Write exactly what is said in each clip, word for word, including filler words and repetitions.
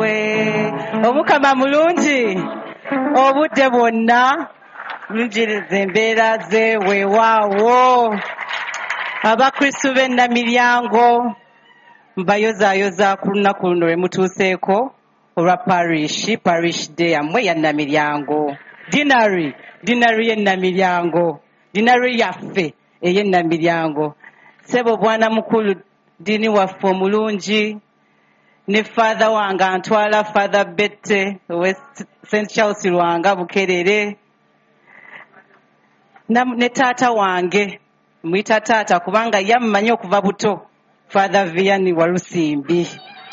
zewe omukama mulungi obudde bwonna mulunjiriza embeera zewe waawo abakristu b'e Namiryango mbayozaayoza ku lunaku luno lwe mutuuseeko olwa parish parish day yammwe ya Namiryango dinari dinari y'e Namiryango dinari yaffe ey'e Namiryango sebo bwana mukulu dini waffe omulungi ne father wange antwala father Bette West Saint Charles Lwanga Bukerere ne taata wange mwita taata kubanga yammanyi okuva buto father Vianney Walusimbi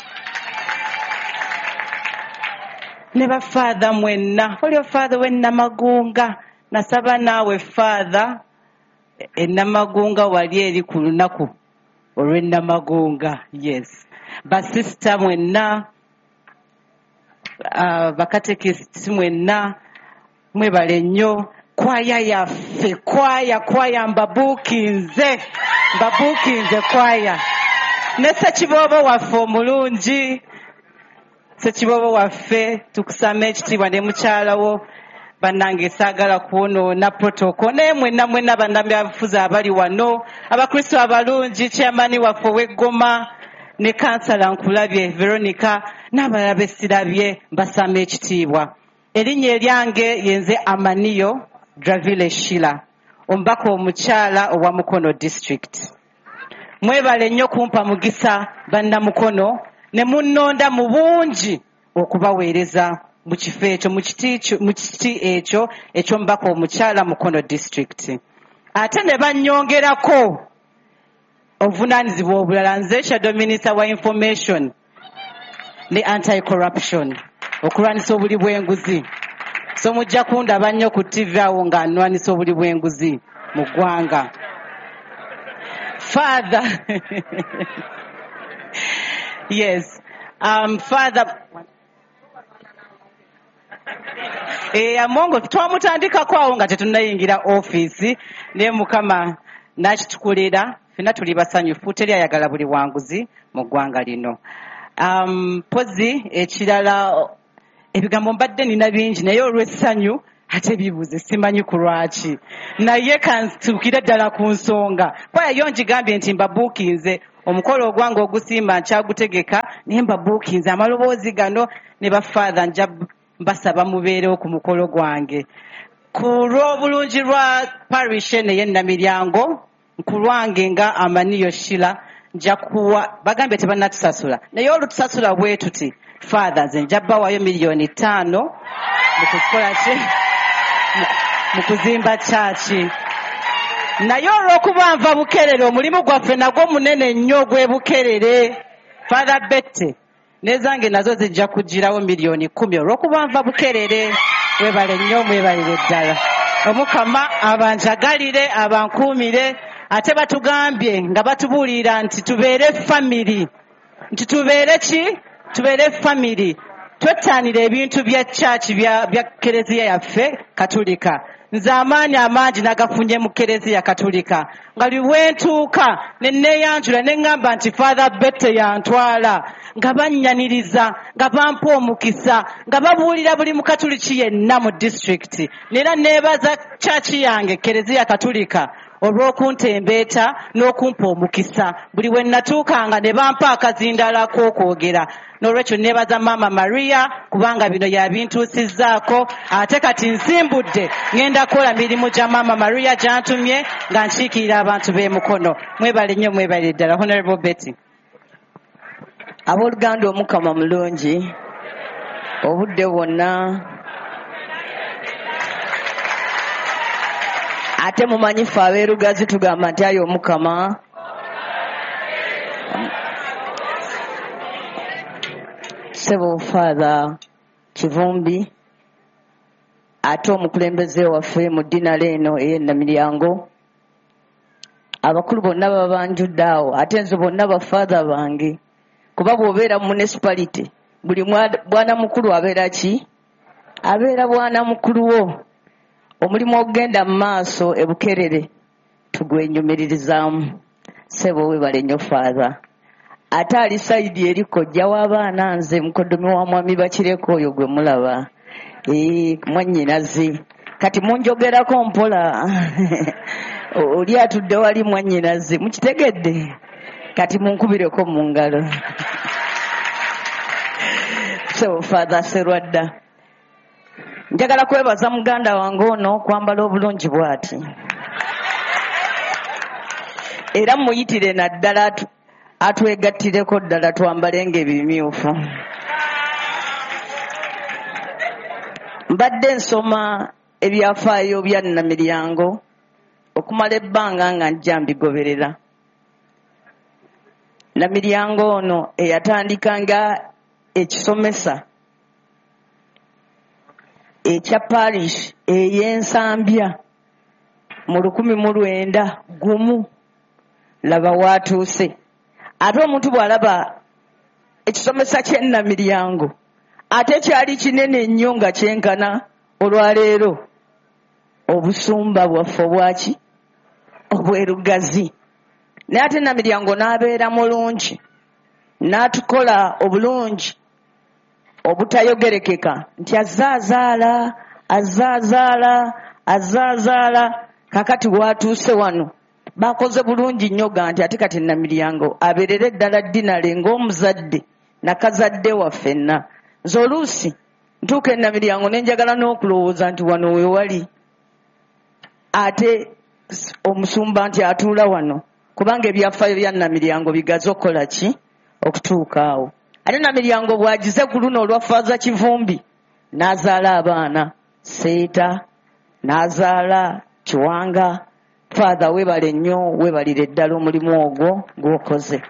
ne ba father mwenna olio father we Namagunga nasaba naawe father e Namagunga wali eri ku lunaku olw'e Namagunga yes ba sister mwenna uh, bakatekisi mwenna mwebale nnyo kwaya yaffe kwaya kwaya mbabuukinze mbabuukinze kwaya ne Ssekiboobo waffe omulungi Ssekiboobo waffe tukusama ekitiibwa ne mukyalawo bannange saagala kwonoona protocol naye mwenna mwenna bannabyabufuzi abali wano abakristo abalungi chairman waffe ow'eggoma ne kansala Nkulabye Veronica n'abalala bessirabye mbasama ekitiibwa erinnya eryange yenze Amaniyo Dravile Shila omubaka omukyala owa Mukono district mwebale nnyo kumpa mugisa bannamukono ne munnonda mu bungi okubaweereza mu kifo ekyo mu kiti ekyo eky'omubaka omukyala Mukono district ate ne bannyongerako obuvunaanyizibwa obulala nze shadow minister wa information ne anti-corruption okulwanisa obuli bw'enguzi so mujja kundaba nnyo ku T V awo nga nnwanisa obuli bw'enguzi mu ggwanga father yes um father eh amongo twamutandikako awo nga tetunnayingira office ne mukama nakitukolera fena tuli basanyufu teri ayagala buli wanguzi mu ggwanga lino um pozi ekirala ebigambo mbadde nina bingi naye olw'essanyu ate bibuze simanyi ku lwaki naye kantukire ddala ku nsonga kwayo ngigambye nti mbabuukinze omukolo ogwange ogusimba nkyagutegeka naye mbabuukinze amaloboozi gano ne bafather nja mbasaba mubeerewo ku mukolo gwange ku lw'obulungi lwa parish eno ey'e Namiryango ku lwange nga Amaniyo Shila nja kuwa bagambye tebannatusasula naye olutusasula bwe tuti father nze nja bbawayo miliyoni ttaano mu kukola ki mu kuzimba kyaki naye olw'okuba nva Bukerere omulimu gwaffe nagwo munene nnyo ogw'e Bukerere father Bette nezange nazo zijja kugirawo miliyoni kumi olw'okuba nva Bukerere webale nnyo mwebalire ddala omukama abanjagalire abankuumire ate batugambye nga batubuulira nti tubeere family nti tubeere ki tubeere family twettanira ebintu bya church bya bya kereziya yaffe katolika nze amaanyi amangi nagafunye mu kereziya katolika nga liwentuuka ne neeyanjula ne ŋŋamba nti father Bette yantwala nga bannyaniriza nga bampa omukisa nga babuulira buli mukatuliki yenna mu district nera neebaza church yange kereziya katolika olw'okuntembeeta n'okumpa omukisa buli we natuukanga ne bampa akazindalako okwogera n'olwekyo neebaza Mama Maria kubanga bino yabintuusizzaako ate kati nsimbudde ngenda kukola mirimu gya Mama Maria gy'antumye nga nkiikirira abantu b'e Mukono mwebale nnyo mwebale ddala Honorable Betty abooluganda omukama mulungi obudde bwonna ate mumanyifu abeerugazi tugamba nti ayo omukama sebo father Kivumbi ate omukulembeze waffe mu ddinala eno ey'e Namiryango abakulu bonna babanjudde awo ate nze bonna bafather bange kuba bw'obeera mu municipality buli bwana mukulu abeera ki abeera bwana mukulu wo omulimu ogenda mu maaso e Bukerere tugwenyumirizaamu sebo webale nnyo father ate ali sayidi eri kojja w'abaana nze mukoddomi wa mwami Bakireko oyo gwe mulaba ee mwannyinaze kati munjogerako mpola oli atudde wali mwannyinaze mukitegedde kati munkubireko mu ngalo. So Father Serwadda njagala kwebaza muganda wange ono kwambala obulungi bw'ati era muyitire naddala atu atwegattireko ddala twambalenga ebimyufu. Mbadde nsoma ebyafaayo bya Namiryango okumala ebbanga nga njja mbigoberera. Namiryango ono eyatandikanga ekisomesa ekya parish ey'Ensambya mu lukumi mu lwenda gumu laba waatuuse. Ate omuntu bw'alaba ekisomesa ky'e Namiryango ate kyali kinene nnyo nga kyenkana olwaleero obusumba bwaffe obwaki obwerugazi. Naye ate Namiryango n'abeera mulungi n'atukola obulungi obutayogerekeka nti azaazaala azaazaala azaazaala kakati waatuuse wano bakoze bulungi nnyo ga nti ate kati Namiryango abeerere ddala ddinale ng'omuzadde nakazadde waffenna. Nze oluusi ntuuka e Namiryango ne njagala n'okulowooza nti wano we wali ate omusumba nti atuula wano kubanga ebyafaayo bya Namiryango bigaze okukola ki okutuuka awo. Ate Namiryango bw'agize ku luno olwa Faaza Kivumbi n'azaala abaana Seeta n'azaala Kiwanga. Father webale nnyo webalire ddala omulimu ogwo gw'okoze.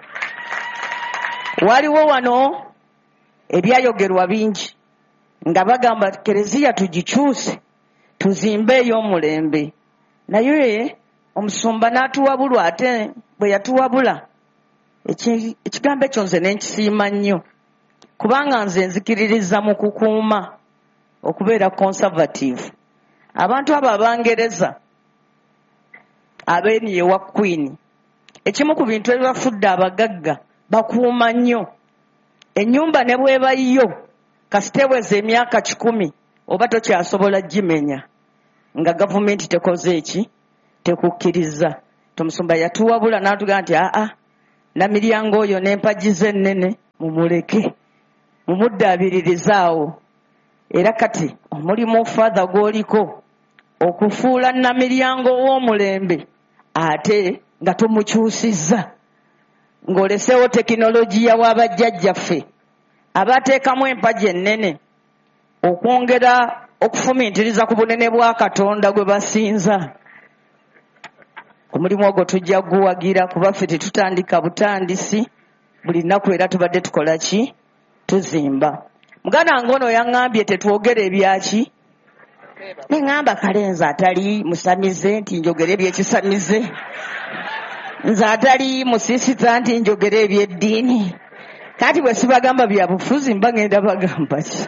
Waliwo wano ebyayogerwa bingi nga bagamba Kereziya tugikyuse tuzimbe ey'omulembe, naye omusumba n'atuwabulwa. Ate bwe yatuwabula ekigambo ekyo nze ne nkisiima nnyo kubanga nze nzikiririza mu kukuuma okubeera conservative. Abantu abo Abangereza abeeni ye wa Queen ekimu ku bintu ebibafudde abagagga bakuuma nnyo. Ennyumba ne bw'eba yo kasiteweza emyaka kikumi oba tokyasobola gimenya nga gavumenti tekoze eki tekukkiriza. Tomusumba yatuwabula n'atugamba nti aa Namiryango oyo n'empagi ze ennene mumuleke mumuddaabiririze awo. Era kati omulimu Father gw'oliko okufuula Namiryango w'omulembe ate nga tumukyusizza ng'oleseewo tekinologiya w'abajjajjaffe abateekamu empagi ennene okwongera okufumiitiriza ku bunene bwa Katonda gwe basinza. Omulimu ogwo tujja guwagira kuba ffe tetutandika butandisi buli nnaku era tubadde tukola ki tuzimba. Muganda wange ono yaŋŋambye tetwogere ebyaki ne ŋŋamba kale nze atali musamize nti njogere ebyekisamize, nze atali musiisita nti njogere ebyeddiini. Kati bwe sibagamba bya bufuzi mba ngenda bagamba ki?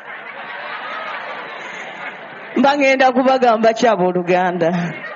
Mba ngenda kubagamba ki abooluganda?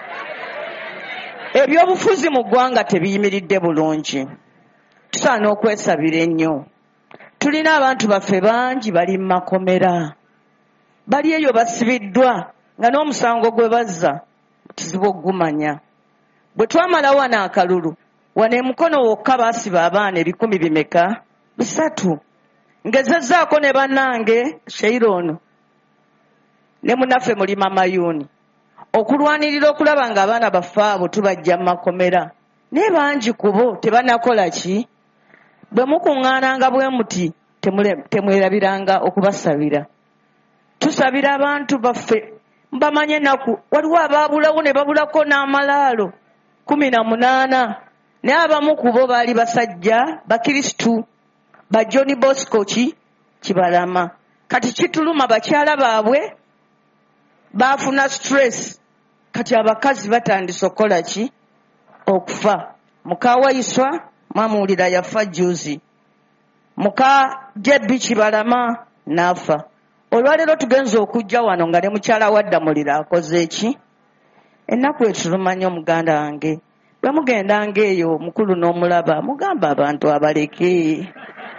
Ebyobufuzi mu ggwanga tebiyimiridde bulungi. Tusaana okwesabira ennyo. Tulina abantu baffe bangi bali mu makomera, bali eyo basibiddwa nga n'omusango gwe bazza kizibu okugumanya. Bwe twamala wano akalulu wano emukono wokka baasiba abaana ebikumi bimeka bisatu. Ngezezzaako ne bannange Sheirono ne munaffe Mulima Mayuni okulwanirira okulaba nga abaana baffe abo tubajja mu makomera, naye bangi ku bo tebanakola ki? Bwe mukuŋŋaananga bwe muti temwerabiranga okubasabira. Tusabira abantu baffe mbamanye ennaku waliwo abaabulawo ne babulako n'amalaalo kumi na munaana, naye abamu ku bo baali basajja bakristu ba John Bosco ki Kibalama. Kati kituluma bakyala baabwe baafuna stress, kati abakazi batandise okukola ki okufa. Muka Waiswa mwamuwulira yafa juzi, muka Jebbi Kibalama n'afa. Olwaleero tugenza okujja wano nga ne mukyala wadda mulira akoze eki? Ennaku etuluma nnyo muganda wange. bwe mugendanga eyo omukulu n'omulaba mugamba abantu abaleke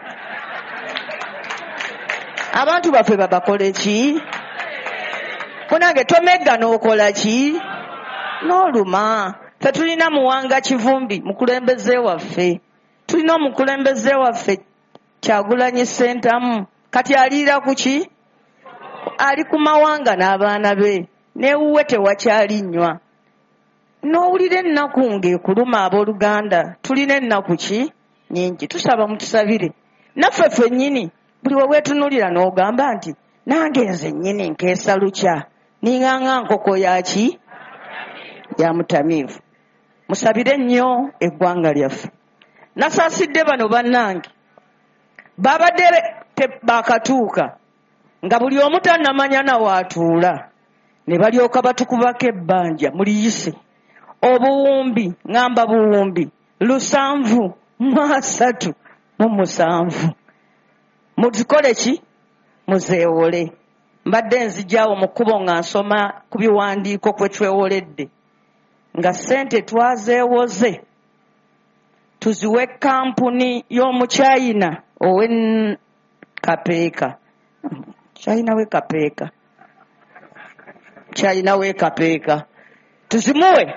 abantu baffe babakole ki kunange tomegga n'okola ki n'oluma ffe tulina Muwanga Kivumbi mukulembeze waffe tulina omukulembeze waffe Kyagulanyi Ssentamu kati aliira ku ki ali ku mawanga n'abaana be neewuwe tewakyali nnywa n'owulira ennaku ng'ekuluma abooluganda tulina ennaku ki nyingi tusaba mutusabire naffe ffennyini buli we weetunuulira n'ogamba nti nange nze nnyini nkeesa lukya niŋŋaŋŋa nkoko yaki ya mutamiivu musabire nnyo eggwanga lyaffe nasaasidde bano bannange babadde baakatuuka nga buli omu tannamanya nawaatuula ne balyoka batukubako ebbanja muliyise obuwumbi ŋŋamba buwumbi lusanvu mu asatu mu musanvu muzikole ki muzeewole mbadde nzijaawo mu kkubo nga nsoma ku biwandiiko kwe twewoledde nga ssente twazeewoze tuziwe kampuni y'omuchayina owe kapeeka chayina we kapeeka chayina we kapeeka tuzimuwe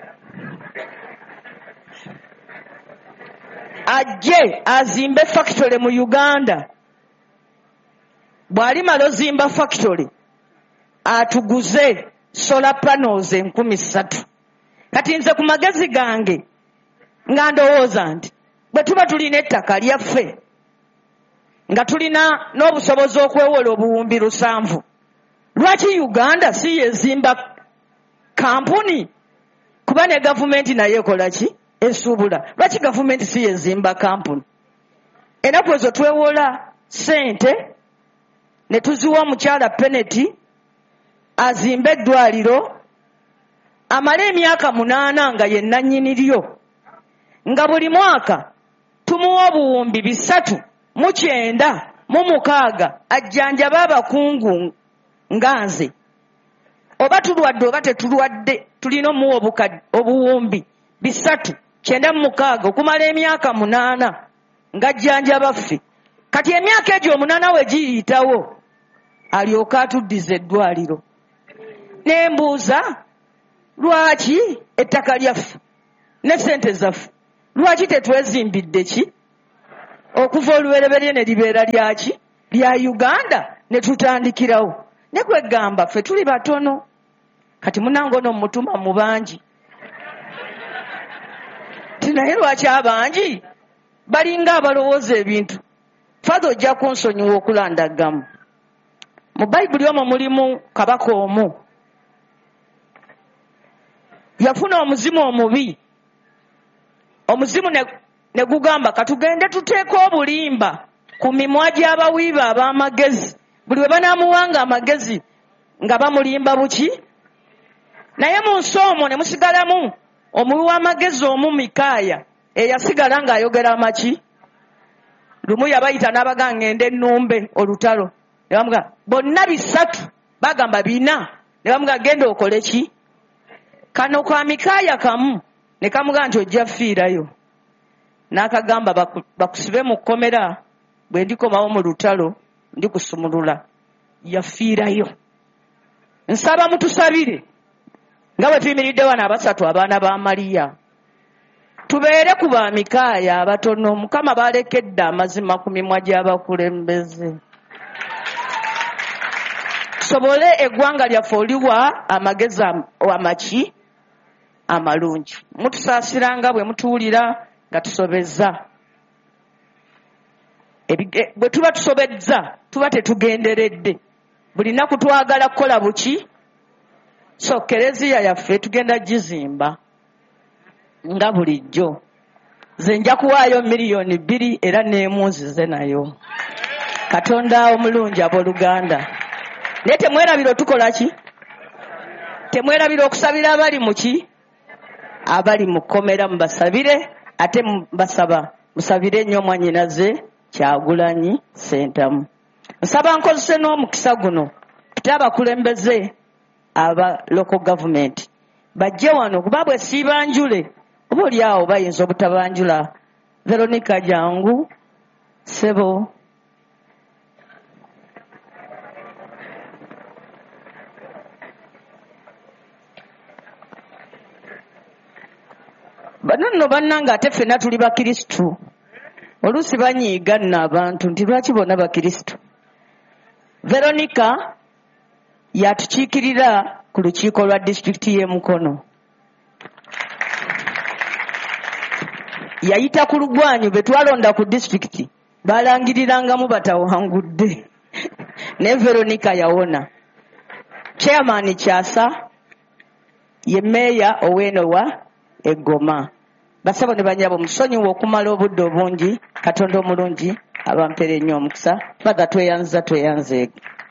ajje azimbe factory mu Uganda bw'alimala ozimba factory atuguze solar panels enkumi ssatu kati nze ku magezi gange nga ndowooza nti bwe tuba tulina ettaka lyaffe nga tulina n'obusobozi okwewola obuwumbi lusanvu lwaki Uganda si yezimba kampuni kuba ne gavumenti naye ekola ki esuubula lwaki gavumenti si yezimba kampuni ennaku ezo twewola ssente ne tuziwa omukyala Peneti azimbe eddwaliro amale emyaka munaana nga ye nannyini lyo nga buli mwaka tumuwa obuwumbi bisatu mu kyenda mu mukaaga ajjanjaba abakungu nga nze oba tulwadde oba tetulwadde tulina omuwa obuwumbi bisatu kyenda mu mukaaga okumala emyaka munaana ng'ajjanjaba ffe kati emyaka egyo omunaana we giyitawo alyoka atuddiza eddwaliro nembuuza lwaki ettaka lyaffe ne ssente zaffe lwaki tetwezimbidde ki okuva olubereberye ne libeera lyaki lya Uganda ne tutandikirawo ne kwegamba ffe tuli batono kati munange ono mutuma mu bangi tinaye lwaki abangi balinga abalowooza ebintu fadha ojja kunsonyiwa okulandaggamu mu bayibuli omwo mulimu kabaka omu yafuna omuzimu omubi omuzimu ne, ne gugamba katugende tuteeka obulimba ku mimwa gy'abawiiba ab'amagezi buli we banaamuwanga amagezi nga bamulimba buki naye mu nsi omwo ne musigalamu omuwi w'amagezi omu Mikaaya eyasigala ng'ayogera amaki lumu yabayita n'abaga ngende ennumbe olutalo ne bamuga bonna bisatu bagamba bina ne bamuga genda okole ki kano kwa Mikaaya kamu ne kamuga nti ojja fiirayo n'akagamba baku, bakusibe mu kkomera bwe ndikomawo mu lutalo ndikusumulula yafiirayo nsaba mutusabire nga bwe tuyimiridde wano abasatu abaana ba Mariya tubeere ku ba Mikaaya abatono Mukama balekedde amazima ku mimwa gy'abakulembeze tusobole eggwanga lyaffe oliwa amagezi amaki amalungi mutusaasiranga bwe mutuwulira nga tusobezza bwe tuba tusobezza tuba tetugenderedde buli nnaku twagala kukola buki so kereziya yaffe tugenda gizimba nga bulijjo nze nja kuwaayo miliyoni bbiri era neemunzize nayo Katonda omulungi abooluganda naye temwerabira otukola ki temwerabira okusabira abali mu ki abali mu kkomera mubasabire ate mbasaba musabire ennyo mwannyinaze Kyagulanyi Ssentamu nsaba nkozese n'omukisa guno tutte abakulembeze aba local government bajje wano kuba bwe siiba njule oba oli awo bayinza obutabanjula. Veronica jangu sebo. Bano nno bannanga ate ffenna tuli bakristu. Oluusi banyiiga nno abantu nti lwaki bonna bakristu. Veronica yatukiikirira ku lukiiko lwa disitulikiti y'e Mukono. Yayita ku Lugwanyu be twalonda ku disitulikiti balangirirangamu batawangudde. Ne Veronica yawona. Chairman Kyasa ye meeya ow'eno wa Eggoma. Basabo ne banyabo musonyiwa okumala obudde obungi. Katonda omulungi abampere nnyo omukisa. Baga tweyanza tweyanze.